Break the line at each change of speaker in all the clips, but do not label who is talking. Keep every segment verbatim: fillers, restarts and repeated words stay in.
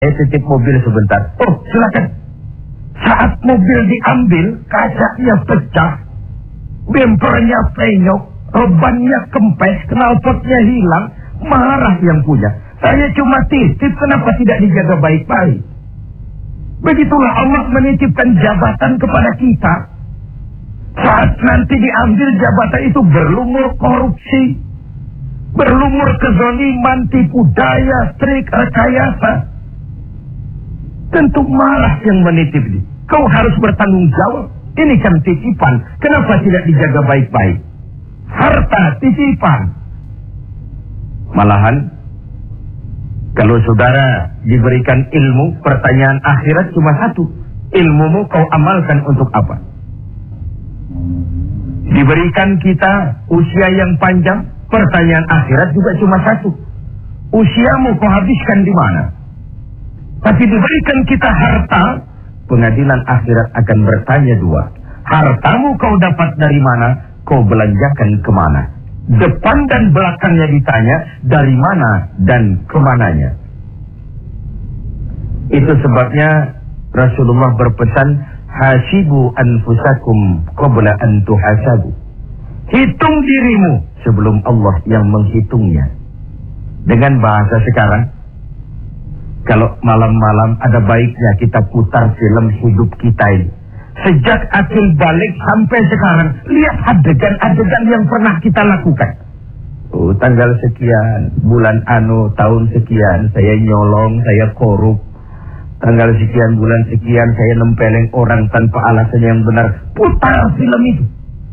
Saya titip mobil sebentar. Oh, silakan. Saat mobil diambil, kacanya pecah, bempernya penyok, rebannya kempes, knalpotnya hilang, marah yang punya. Saya cuma titip, kenapa tidak dijaga baik-baik? Begitulah Allah menitipkan jabatan kepada kita. Saat nanti diambil jabatan itu berlumur korupsi, berlumur kezaliman, tipu daya, trik, rekayasa. Tentu marah yang menitip ini. Kau harus bertanggung jawab. Ini kan titipan. Kenapa tidak dijaga baik-baik? Harta titipan. Malahan, kalau saudara diberikan ilmu, pertanyaan akhirat cuma satu. Ilmumu kau amalkan untuk apa? Diberikan kita usia yang panjang, pertanyaan akhirat juga cuma satu. Usiamu kau habiskan di mana? Tapi diberikan kita harta, pengadilan akhirat akan bertanya dua. Hartamu kau dapat dari mana? Kau belanjakan kemana? Depan dan belakangnya ditanya, dari mana dan kemananya. Itu sebabnya Rasulullah berpesan, hasibu anfusakum qabla an tuhasabu. Hitung dirimu sebelum Allah yang menghitungnya. Dengan bahasa sekarang, kalau malam-malam ada baiknya kita putar film hidup kita ini. Sejak akil balik sampai sekarang, lihat adegan-adegan yang pernah kita lakukan. Oh, tanggal sekian, bulan anu, tahun sekian, saya nyolong, saya korup. Tanggal sekian, bulan sekian, saya nempeleng orang tanpa alasan yang benar. Putar film itu.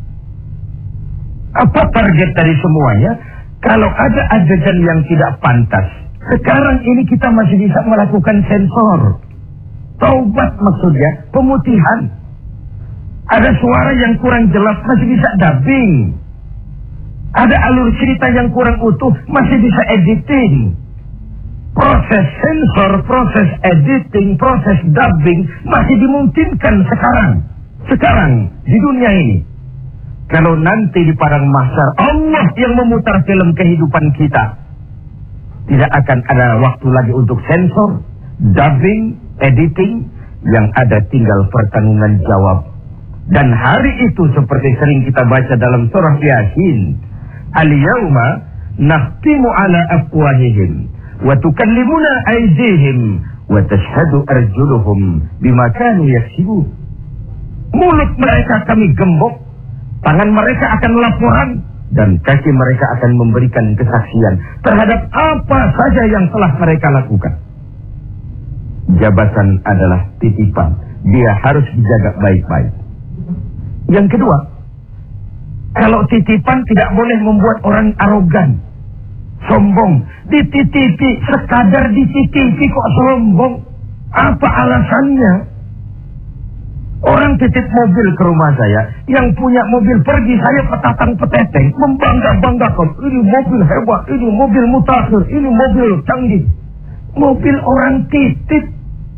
Apa target dari semuanya? Kalau ada adegan yang tidak pantas, sekarang ini kita masih bisa melakukan sensor. Taubat maksudnya, pemutihan. Ada suara yang kurang jelas, masih bisa dubbing. Ada alur cerita yang kurang utuh, masih bisa editing. Proses sensor, proses editing, proses dubbing masih dimungkinkan sekarang. Sekarang, di dunia ini. Kalau nanti di padang mahsyar Allah yang memutar film kehidupan kita, tidak akan ada waktu lagi untuk sensor, dubbing, editing. Yang ada tinggal pertanggungan jawab. Dan hari itu seperti sering kita baca dalam surah Yasin, al-yawma nakhtimu ala afwahihim wa tukallimuna aydihim wa tashhadu arjuluhum bima kanu yaksibun. Mulut mereka kami gembok, tangan mereka akan laporan, dan kaki mereka akan memberikan kesaksian terhadap apa saja yang telah mereka lakukan. Jabatan adalah titipan, dia harus dijaga baik-baik. Yang kedua, kalau titipan tidak boleh membuat orang arogan, sombong. Dititipi, sekadar dititipi kok sombong. Apa alasannya? Orang titip mobil ke rumah saya, yang punya mobil pergi, saya petatang peteteng, membangga-banggakan, ini mobil hebat, ini mobil mutakhir, ini mobil canggih. Mobil orang titip.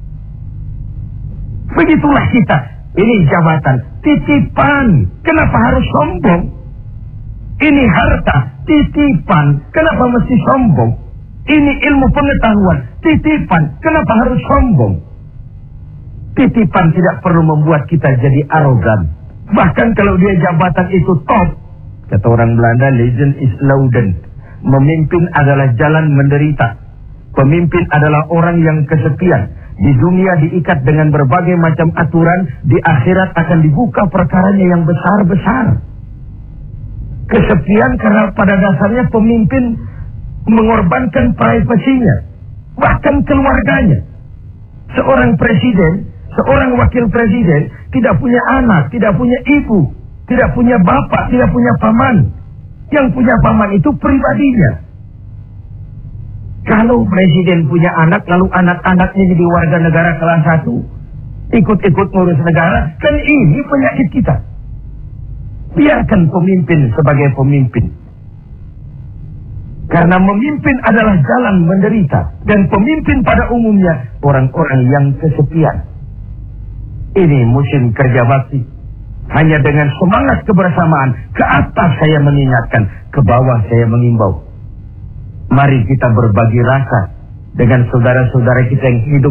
Begitulah kita. Ini jabatan, titipan. Kenapa harus sombong? Ini harta, titipan. Kenapa mesti sombong? Ini ilmu pengetahuan, titipan. Kenapa harus sombong? Titipan tidak perlu membuat kita jadi arogan. Bahkan kalau dia jabatan itu top, kata orang Belanda, legend is louden. Memimpin adalah jalan menderita. Pemimpin adalah orang yang kesepian. Di dunia diikat dengan berbagai macam aturan, di akhirat akan dibuka perkaranya yang besar-besar. Kesepian karena pada dasarnya pemimpin mengorbankan privasinya, bahkan keluarganya. Seorang presiden, seorang wakil presiden tidak punya anak, tidak punya ibu, tidak punya bapak, tidak punya paman. Yang punya paman itu pribadinya. Kalau presiden punya anak, lalu anak-anaknya jadi warga negara kelas satu, ikut-ikut ngurus negara, kan ini penyakit kita. Biarkan pemimpin sebagai pemimpin. Karena memimpin adalah jalan menderita. Dan pemimpin pada umumnya orang-orang yang kesepian. Ini musim kerja bakti. Hanya dengan semangat kebersamaan, ke atas saya mengingatkan, ke bawah saya mengimbau. Mari kita berbagi rasa, dengan saudara-saudara kita yang hidup